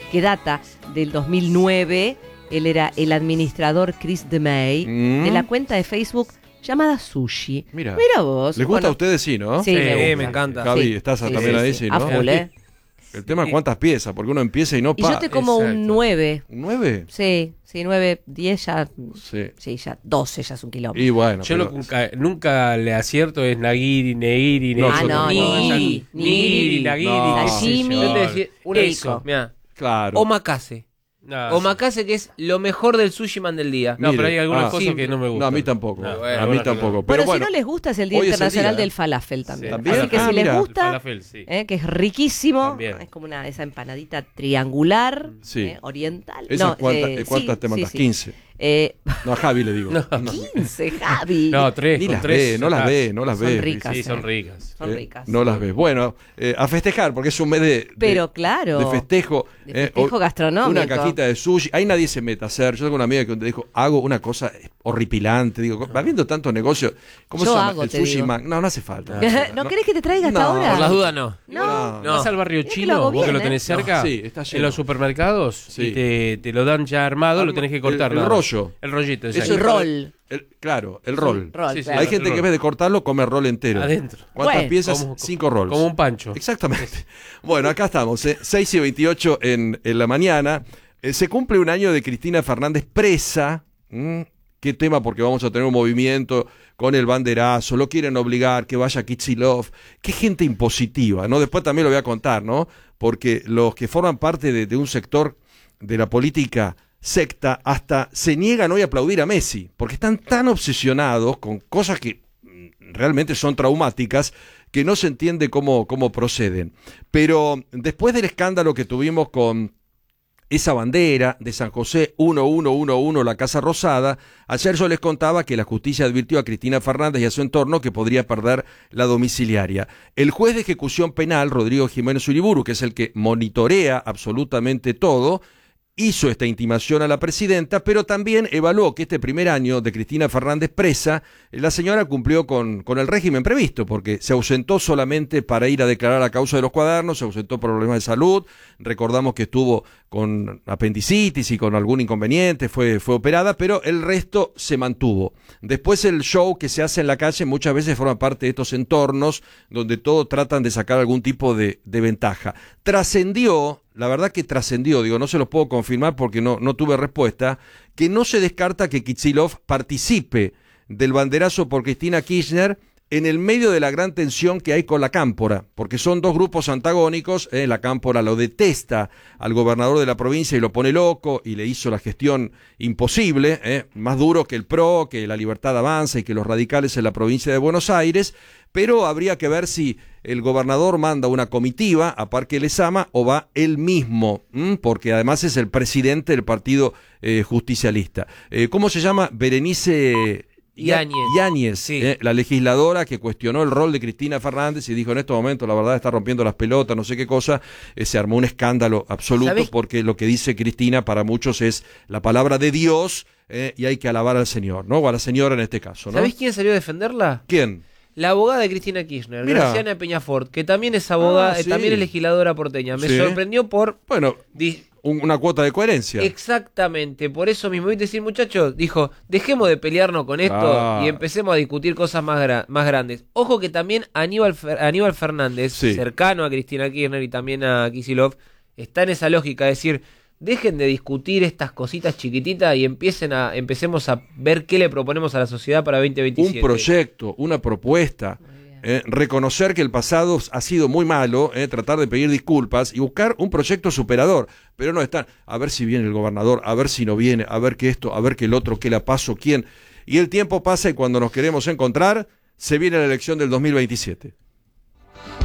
que data del 2009. Él era el administrador Chris DeMay de la cuenta de Facebook llamada Sushi. Mira vos. ¿Les gusta a ustedes, sí, no? Sí, me encanta. Javi, estás también ahí, sí, ¿no? A full, El tema es cuántas piezas, porque uno empieza y no Y yo te como Exacto. un 9. ¿Un 9? Sí, 9, 10 ya. Sí. Sí, ya 12 ya es un kilómetro. Y bueno, Yo pero- nunca le acierto es Nagiri, Neiri, No, Ah, no, Nigiri, Nigiri, Nagiri, no, qué sé sashimi. yo. Yo te decía una Rico. mirá, claro. omakase. No, Omakase, que es lo mejor del sushi man del día. no, Mire, pero hay algunas cosas sí, que no me gustan. No, a mí tampoco. No, a bueno, mí bueno, tampoco. no. Pero Bueno, si no les gusta es el Día hoy es el Internacional día, del Falafel también. También. Así que Ah, si les mira. El gusta, falafel, sí. que es riquísimo, También. es como esa empanadita triangular, Sí. Oriental. ¿Esas No, cuántas sí, te mandas? sí. 15. No, a Javi le digo. 15, Javi. No, tres. Ni con las tres ve, no las sacás. ve, no las Son ve. ricas. Sí, son ricas. Son ricas. No las ves. Bueno, a festejar, porque es un mes de Pero claro. de festejo. De festejo gastronómico. Una cajita de sushi. Ahí nadie se mete a hacer. Yo tengo una amiga que te dijo, hago una cosa horripilante. Digo, habiendo tanto negocio, ¿cómo Yo se llama? hago, El te sushi digo. man. No hace falta. ¿No querés que te traiga hasta No, ahora? Por las dudas no. No. No. Vas al barrio Mirá que lo chino, hago vos que bien, lo tenés cerca, Sí, está lleno. en los supermercados, Sí. y te lo dan ya armado, lo tenés que cortar. el nada más. rollo. El rollito, Eso exacto. El es para- rol. Claro, el rol. Rol, Sí, sí. claro. Hay gente que en vez de cortarlo come el rol entero. Adentro. ¿Cuántas Bueno. piezas? Como- 5 rolls. Como un pancho. Exactamente. Bueno, acá estamos, 6:28 en la mañana. Se cumple un año de Cristina Fernández presa. ¿Qué tema? Porque vamos a tener un movimiento con el banderazo, lo quieren obligar, que vaya Kicillof. Qué gente impositiva, ¿no? Después también lo voy a contar, ¿no? Porque los que forman parte de un sector de la política secta hasta se niegan hoy a aplaudir a Messi, porque están tan obsesionados con cosas que realmente son traumáticas que no se entiende cómo proceden. Pero después del escándalo que tuvimos con esa bandera de San José 1111, la Casa Rosada, ayer yo les contaba que la justicia advirtió a Cristina Fernández y a su entorno que podría perder la domiciliaria. El juez de ejecución penal, Rodrigo Jiménez Uriburu, que es el que monitorea absolutamente todo, hizo esta intimación a la presidenta, pero también evaluó que este primer año de Cristina Fernández presa, la señora cumplió con el régimen previsto, porque se ausentó solamente para ir a declarar a causa de los cuadernos, se ausentó por problemas de salud, recordamos que estuvo con apendicitis y con algún inconveniente, fue operada, pero el resto se mantuvo. Después el show que se hace en la calle muchas veces forma parte de estos entornos donde todos tratan de sacar algún tipo de ventaja. Trascendió, la verdad que trascendió, digo, no se los puedo confirmar porque no tuve respuesta, que no se descarta que Kicillof participe del banderazo por Cristina Kirchner en el medio de la gran tensión que hay con la Cámpora, porque son dos grupos antagónicos, la Cámpora lo detesta al gobernador de la provincia y lo pone loco y le hizo la gestión imposible, más duro que el PRO, que la Libertad Avanza y que los radicales en la provincia de Buenos Aires, pero habría que ver si el gobernador manda una comitiva a Parque Lezama o va él mismo, porque además es el presidente del partido justicialista. ¿Cómo se llama? Berenice Yáñez, Sí. la legisladora que cuestionó el rol de Cristina Fernández y dijo en estos momentos la verdad está rompiendo las pelotas, no sé qué cosa, se armó un escándalo absoluto. ¿Sabés? Porque lo que dice Cristina para muchos es la palabra de Dios y hay que alabar al Señor, ¿no? O a la señora en este caso, ¿no? ¿Sabés quién salió a defenderla? ¿Quién? La abogada de Cristina Kirchner, Mirá. Graciana Peñafort, que también es abogada, Ah, sí. también es legisladora porteña. Me Sí. sorprendió por... Bueno, di- una cuota de coherencia. Exactamente, por eso mismo. ¿Viste decir, muchachos? Dijo, dejemos de pelearnos con esto Ah. y empecemos a discutir cosas más grandes. Ojo que también Aníbal Fernández, Sí. cercano a Cristina Kirchner y también a Kicillof, está en esa lógica, es decir, dejen de discutir estas cositas chiquititas y empecemos a ver qué le proponemos a la sociedad para 2027. Un proyecto, una propuesta, reconocer que el pasado ha sido muy malo, tratar de pedir disculpas y buscar un proyecto superador, pero no están, a ver si viene el gobernador, a ver si no viene, a ver que esto, a ver que el otro, qué la paso, quién, y el tiempo pasa y cuando nos queremos encontrar, se viene la elección del 2027.